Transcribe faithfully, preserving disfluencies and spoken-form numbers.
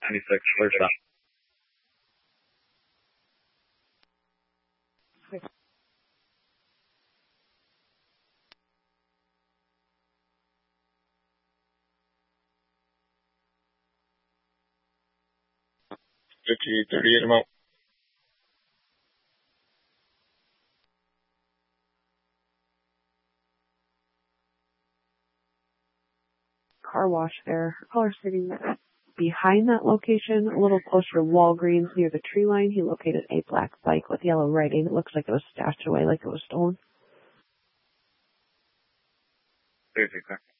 ninety-six, clear stop. fifty, thirty-eight amount. Car wash there. Caller sitting behind that location, a little closer to Walgreens near the tree line. He located a black bike with yellow writing. It looks like it was stashed away, like it was stolen. thirty-six,